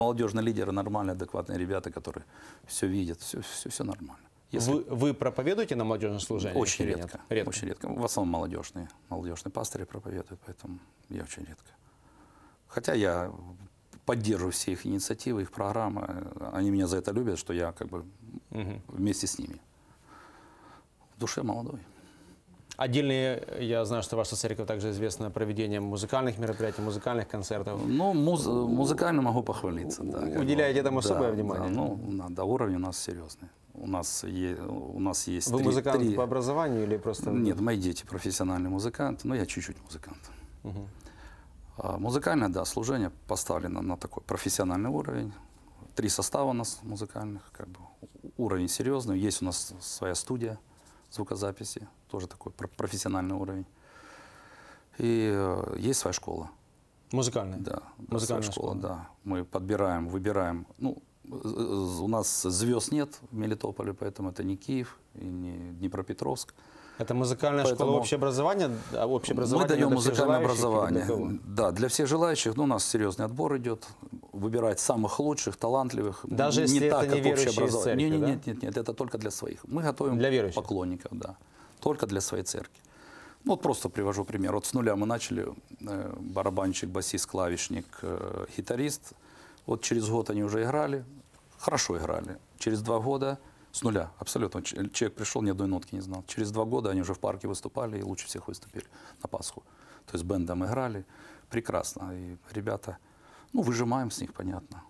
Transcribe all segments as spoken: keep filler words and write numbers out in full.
Молодежные лидеры нормальные, адекватные ребята, которые все видят, все, все, все нормально. Если... Вы, вы проповедуете на молодежных служениях? Очень или редко, нет? редко. Очень редко. В основном молодежные. Молодежные пастыри проповедуют, поэтому я очень редко. Хотя я поддерживаю все их инициативы, их программы. Они меня за это любят, что я как бы угу. вместе с ними. В душе молодой. Отдельные, я знаю, что ваша церковь также известна проведением музыкальных мероприятий, музыкальных концертов. Ну, муз музыкально могу похвалиться. Да, Уделяете этому особое да, внимание? Да, ну, да, уровень у нас серьезный. У нас, е, у нас есть Вы три, музыкант три... по образованию или просто... Нет, мои дети профессиональные музыканты, но я чуть-чуть музыкант. Угу. А музыкальное, да, служение поставлено на такой профессиональный уровень. Три состава у нас музыкальных, как бы уровень серьезный. Есть у нас своя студия звукозаписи, тоже такой профессиональный уровень. И э, есть своя школа. Музыкальная? Да, музыкальная своя школа, школа, да. Мы подбираем, выбираем. Ну, у нас звезд нет в Мелитополе, поэтому это не Киев и не Днепропетровск. Это музыкальная Поэтому школа общеобразования? общеобразование мы даем для музыкальное образование. Для да, для всех желающих. Ну, у нас серьезный отбор идет. Выбирать самых лучших, талантливых. Даже не если так, это не как верующие из церкви, нет, да? нет, нет, нет, это только для своих. Мы готовим для верующих. поклонников, да. Только для своей церкви. Ну, вот просто привожу пример. Вот с нуля мы начали. Э, барабанщик, басист, клавишник, э, гитарист. Вот через год они уже играли. Хорошо играли. Через два года с нуля, абсолютно. Человек пришел, ни одной нотки не знал. Через два года они уже в парке выступали и лучше всех выступили на Пасху. То есть бендом играли. Прекрасно. И ребята, ну, выжимаем с них, понятно.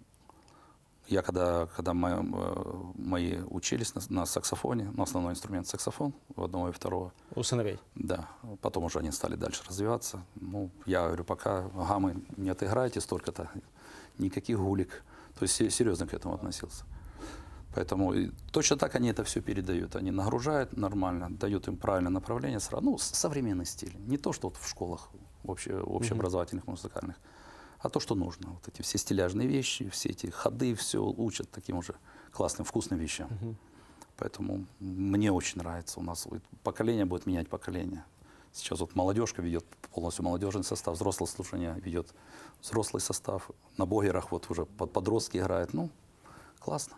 Я когда, когда мои, мои учились на, на саксофоне, ну, основной инструмент саксофон, у одного и второго. У сыновей? Да. Потом уже они стали дальше развиваться. Ну, я говорю, пока гаммы не отыграете столько-то, никаких гулик. То есть серьезно к этому относился. Поэтому точно так они это все передают. Они нагружают нормально, дают им правильное направление сразу. Ну, современный стиль. Не то, что вот в школах обще, общеобразовательных, музыкальных, а то, что нужно. Вот эти все стиляжные вещи, все эти ходы, все учат таким уже классным, вкусным вещам. Uh-huh. Поэтому мне очень нравится. У нас поколение будет менять поколение. Сейчас вот молодежка ведет полностью молодежный состав, взрослое слушание ведет взрослый состав. На богерах вот уже подростки играют. Ну, классно.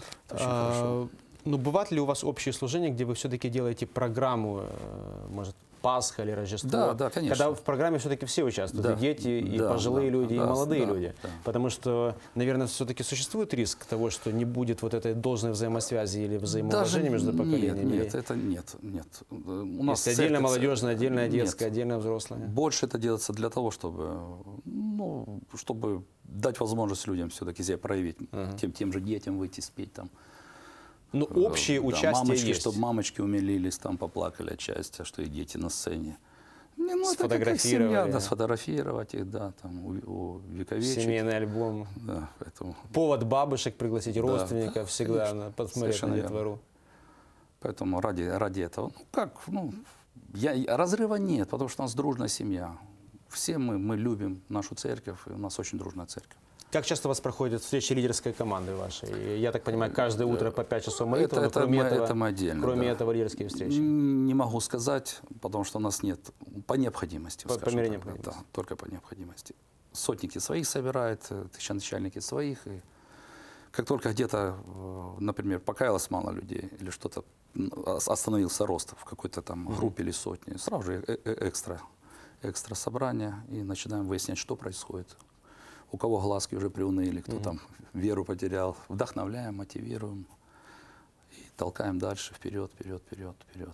А, ну, бывают ли у вас общие служения, где вы все-таки делаете программу, может, Пасха или Рождество? Да, да, конечно. Когда в программе все-таки все участвуют, да, и дети, и да, пожилые да, люди, да, и молодые да, люди. Да. Потому что, наверное, все-таки существует риск того, что не будет вот этой должной взаимосвязи или взаимоуважения между поколениями? Нет, нет, это нет, нет. У нас есть отдельно молодежная, отдельная детская, нет. отдельно взрослая? Больше это делается для того, чтобы, ну, чтобы дать возможность людям все-таки себя проявить, uh-huh. тем, тем же детям выйти спеть там. Ну, общее да, участие мамочки, есть. Чтобы мамочки умилились, там поплакали от счастья, что и дети на сцене. Не, ну, сфотографировали. Это как семья, да, сфотографировать их, да, там, увековечить. Семейный альбом. Да, поэтому... Повод бабушек пригласить, да, родственников да, всегда конечно, посмотреть на детвору. Поэтому ради, ради этого, ну как, ну, я, разрыва нет, потому что у нас дружная семья. Все мы, мы любим нашу церковь, и у нас очень дружная церковь. Как часто у вас проходят встречи лидерской команды вашей? Я так понимаю, каждое утро по пять часов молитвы, это, кроме, это, этого, это мы отдельно, кроме да. этого лидерские встречи? Не могу сказать, потому что у нас нет, по необходимости. По, по мере необходимости? Да, только по необходимости. Сотники своих собирают, тысяченачальники своих. И как только где-то, например, покаялось мало людей, или что-то, остановился рост в какой-то там группе или сотне, сразу же экстра, экстра собрание, и начинаем выяснять, что происходит. У кого глазки уже приуныли, кто mm-hmm. там веру потерял. Вдохновляем, мотивируем и толкаем дальше, вперед, вперед, вперед, вперед.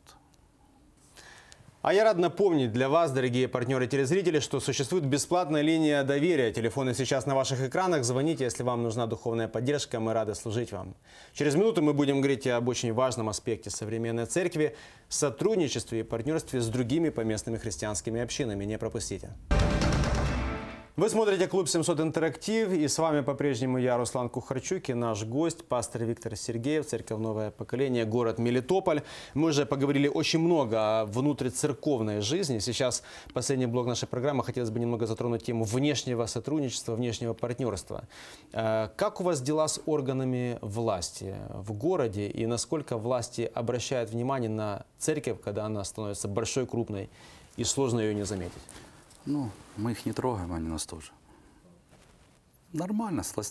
А я рад напомнить для вас, дорогие партнеры и телезрители, что существует бесплатная линия доверия. Телефоны сейчас на ваших экранах. Звоните, если вам нужна духовная поддержка. Мы рады служить вам. Через минуту мы будем говорить об очень важном аспекте современной церкви – сотрудничестве и партнерстве с другими поместными христианскими общинами. Не пропустите. Вы смотрите «Клуб семьсот Интерактив», и с вами по-прежнему я, Руслан Кухарчук, и наш гость, пастор Виктор Сергеев, Церковь Новое Поколение, город Мелитополь. Мы уже поговорили очень много о внутрицерковной жизни. Сейчас, последний блок нашей программы, хотелось бы немного затронуть тему внешнего сотрудничества, внешнего партнерства. Как у вас дела с органами власти в городе, и насколько власти обращают внимание на церковь, когда она становится большой, крупной, и сложно ее не заметить? Ну, мы их не трогаем, они нас тоже. Нормально, с властями.